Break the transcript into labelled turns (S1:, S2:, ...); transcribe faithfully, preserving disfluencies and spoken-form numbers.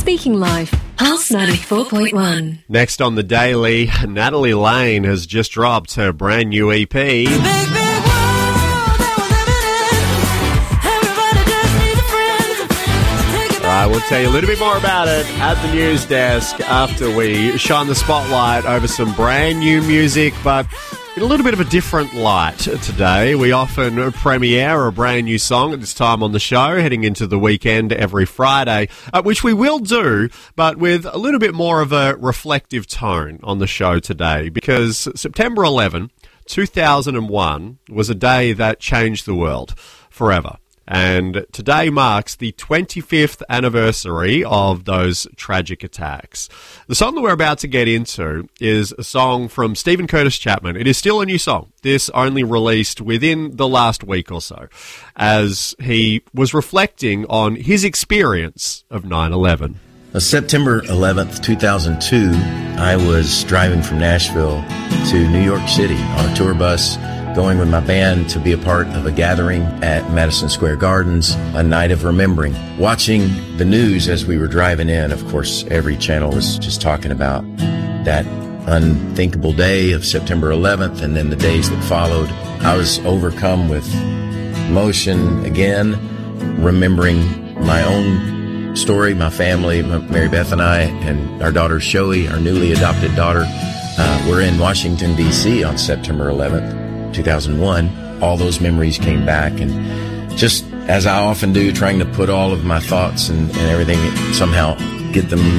S1: Speaking Life, Pulse ninety-four point one.
S2: Next on the Daily, Natalie Lane has just dropped her brand new E P. I will tell you a little bit more about it at the news desk after we shine the spotlight over some brand new music, but in a little bit of a different light today. We often premiere a brand new song at this time on the show, heading into the weekend every Friday, uh, which we will do, but with a little bit more of a reflective tone on the show today, because September eleventh, two thousand one was a day that changed the world forever. And today marks the twenty-fifth anniversary of those tragic attacks. The song that we're about to get into is a song from Stephen Curtis Chapman. It is still a new song. This only released within the last week or so, as he was reflecting on his experience of nine eleven.
S3: September eleventh, two thousand two, I was driving from Nashville to New York City on a tour bus, going with my band to be a part of a gathering at Madison Square Gardens, a night of remembering. Watching the news as we were driving in, of course, every channel was just talking about that unthinkable day of September eleventh and then the days that followed. I was overcome with emotion again, remembering my own story, my family, Mary Beth and I, and our daughter Shoei, our newly adopted daughter. Uh, we're in Washington, D C on September eleventh, two thousand one. All those memories came back, and just as I often do, trying to put all of my thoughts and, and everything, somehow get them